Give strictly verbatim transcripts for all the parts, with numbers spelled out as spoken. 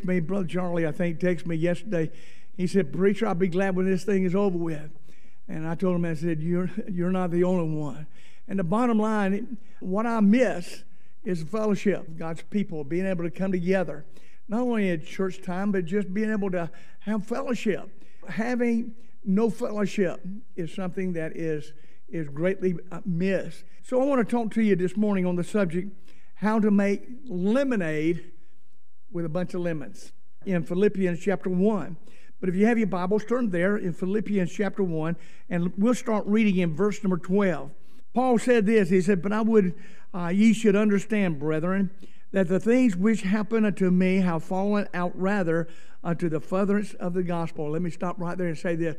texted me, Brother Charlie, I think, texted me yesterday. He said, "Preacher, I'll be glad when this thing is over with." And I told him, I said, you're, you're not the only one. And the bottom line, what I miss is fellowship, God's people, being able to come together, not only at church time, but just being able to have fellowship. Having no fellowship is something that is, is greatly missed. So I want to talk to you this morning on the subject, how to make lemonade with a bunch of lemons, in Philippians chapter one. But if you have your Bibles, turn there in Philippians chapter one, and we'll start reading in verse number twelve. Paul said this, he said, "But I would uh, ye should understand, brethren, that the things which happen unto me have fallen out rather unto the furtherance of the gospel." Let me stop right there and say this.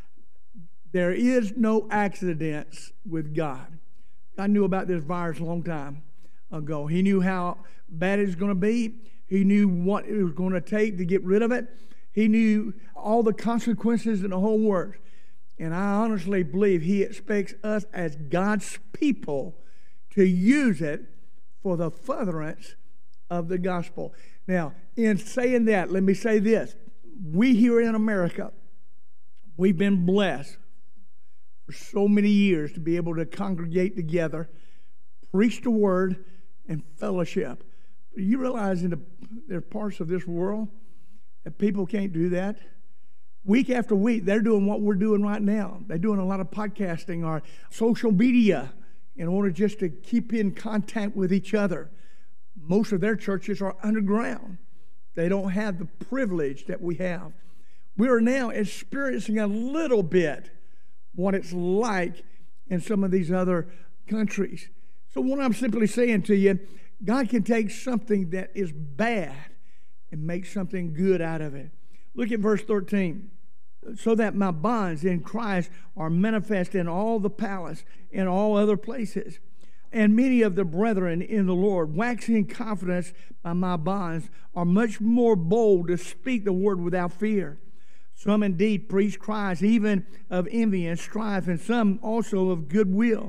There is no accidents with God. God knew about this virus a long time ago. He knew how bad it was going to be. He knew what it was going to take to get rid of it. He knew all the consequences and the whole works. And I honestly believe he expects us as God's people to use it for the furtherance of the gospel. Now, in saying that, let me say this. We here in America, we've been blessed for so many years to be able to congregate together, preach the word, and fellowship. But you realize in the, there are parts of this world that people can't do that. Week after week, they're doing what we're doing right now. They're doing a lot of podcasting or social media in order just to keep in contact with each other. Most of their churches are underground. They don't have the privilege that we have. We are now experiencing a little bit what it's like in some of these other countries. So what I'm simply saying to you, God can take something that is bad and make something good out of it. Look at verse thirteen. "So that my bonds in Christ are manifest in all the palace and all other places. And many of the brethren in the Lord, waxing confidence by my bonds, are much more bold to speak the word without fear. Some indeed preach Christ, even of envy and strife, and some also of goodwill.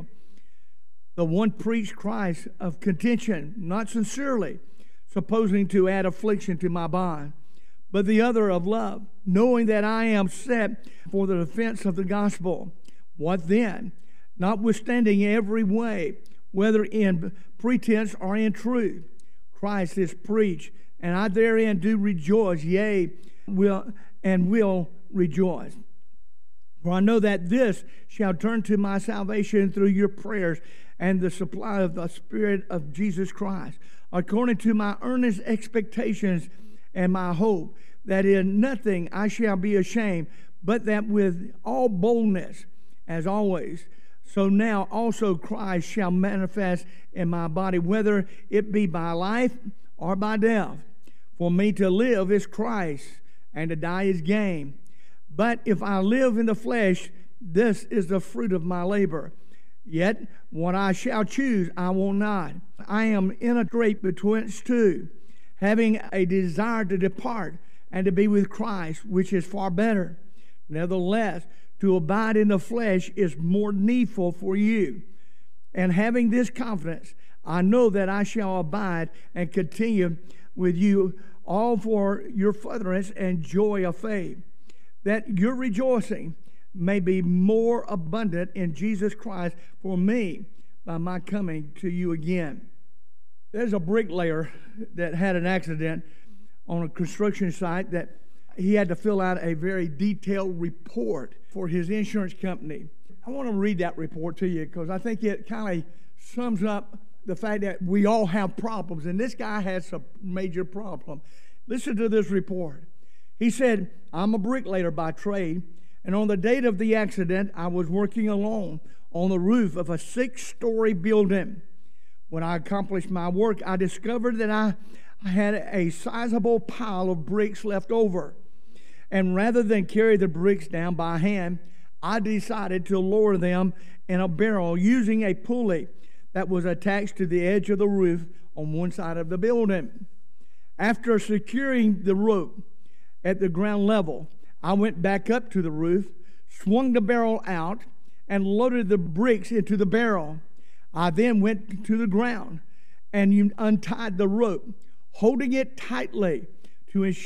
The one preached Christ of contention, not sincerely, supposing to add affliction to my bond, but the other of love, knowing that I am set for the defense of the gospel. What then? Notwithstanding every way, whether in pretense or in truth, Christ is preached, and I therein do rejoice, yea, will and will rejoice. For I know that this shall turn to my salvation through your prayers and the supply of the Spirit of Jesus Christ, according to my earnest expectations and my hope, that in nothing I shall be ashamed, but that with all boldness, as always, so now also Christ shall manifest in my body, whether it be by life or by death. For me to live is Christ, and to die is gain. But if I live in the flesh, this is the fruit of my labor. Yet what I shall choose, I will not. I am in a strait betwixt two, having a desire to depart and to be with Christ, which is far better. Nevertheless, to abide in the flesh is more needful for you. And having this confidence, I know that I shall abide and continue with you all for your furtherance and joy of faith, that your rejoicing may be more abundant in Jesus Christ for me by my coming to you again." There's a bricklayer that had an accident on a construction site that he had to fill out a very detailed report for his insurance company. I want to read that report to you because I think it kind of sums up the fact that we all have problems, and this guy has a major problem. Listen to this report. He said, "I'm a bricklayer by trade, and on the date of the accident, I was working alone on the roof of a six-story building. When I accomplished my work, I discovered that I, I had a sizable pile of bricks left over. And rather than carry the bricks down by hand, I decided to lower them in a barrel using a pulley that was attached to the edge of the roof on one side of the building. After securing the rope at the ground level, I went back up to the roof, swung the barrel out, and loaded the bricks into the barrel. I then went to the ground and untied the rope, holding it tightly to ensure